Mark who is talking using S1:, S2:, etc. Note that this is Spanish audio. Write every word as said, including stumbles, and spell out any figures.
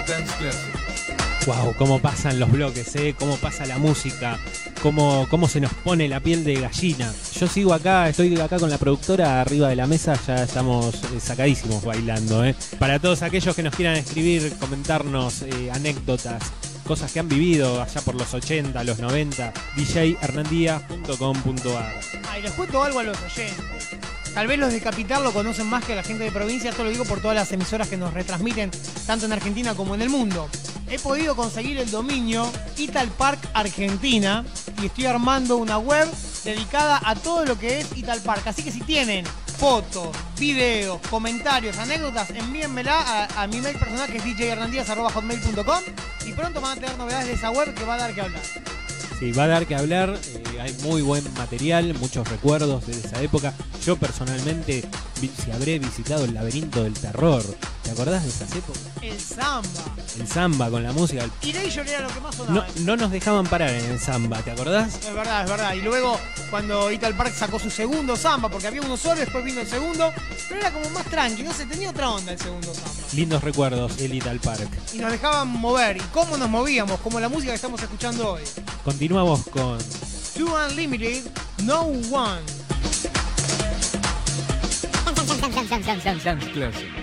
S1: Dance Classic.
S2: Wow, cómo pasan los bloques, ¿eh? Cómo pasa la música, cómo, cómo se nos pone la piel de gallina. Yo sigo acá, estoy acá con la productora arriba de la mesa, ya estamos eh, sacadísimos bailando, ¿eh? Para todos aquellos que nos quieran escribir, comentarnos eh, anécdotas, cosas que han vivido allá por los ochenta, los noventa, d j hernandía punto com punto a r.
S3: Ah, y les cuento algo a los oyentes. Tal vez los de Capital lo conocen más que la gente de provincia, esto lo digo por todas las emisoras que nos retransmiten, tanto en Argentina como en el mundo. He podido conseguir el dominio Italpark Argentina y estoy armando una web dedicada a todo lo que es Italpark. Así que si tienen fotos, videos, comentarios, anécdotas, envíenmela a, a mi mail personal que es d j hernandías arroba hotmail punto com y pronto van a tener novedades de esa web que va a dar que hablar.
S2: Sí, va a dar que hablar, eh, hay muy buen material, muchos recuerdos de esa época. Yo personalmente, vi, si habré visitado el laberinto del terror, ¿te acordás de esas épocas?
S3: El samba.
S2: El samba con la música.
S3: Y Nation era lo que más sonaba.
S2: No, no nos dejaban parar en el samba, ¿te acordás?
S3: Es verdad, es verdad. Y luego cuando Italpark sacó su segundo samba, porque había uno solo, después vino el segundo, pero era como más tranqui, no sé, tenía otra onda el segundo samba.
S2: Lindos recuerdos, el Italpark.
S3: Y nos dejaban mover. ¿Y cómo nos movíamos? Como la música que estamos escuchando hoy.
S2: Continuamos con
S3: Too Unlimited, No One.
S1: Dance Classic.